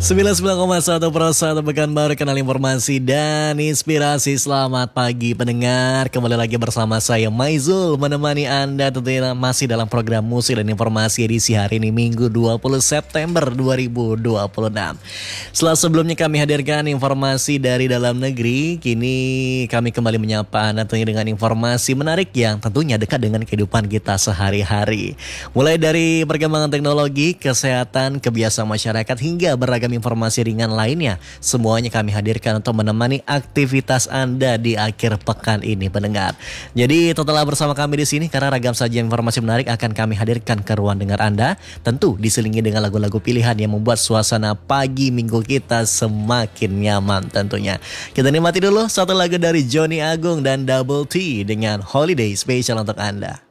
99,1% Pekanbaru, kanal informasi dan inspirasi. Selamat pagi pendengar, kembali lagi bersama saya Maizul, menemani Anda tentunya masih dalam program musik dan informasi edisi hari ini Minggu 20 September 2026. Setelah sebelumnya kami hadirkan informasi dari dalam negeri, kini kami kembali menyapa Anda tentunya dengan informasi menarik yang tentunya dekat dengan kehidupan kita sehari-hari. Mulai dari perkembangan teknologi, kesehatan, kebiasaan masyarakat hingga beragam informasi ringan lainnya, semuanya kami hadirkan untuk menemani aktivitas Anda di akhir pekan ini pendengar. Jadi tetaplah bersama kami di sini karena ragam saja informasi menarik akan kami hadirkan ke ruang dengar Anda, tentu diselingi dengan lagu-lagu pilihan yang membuat suasana pagi minggu kita semakin nyaman tentunya. Kita nikmati dulu satu lagu dari Johnny Agung dan Double T dengan Holiday spesial untuk Anda.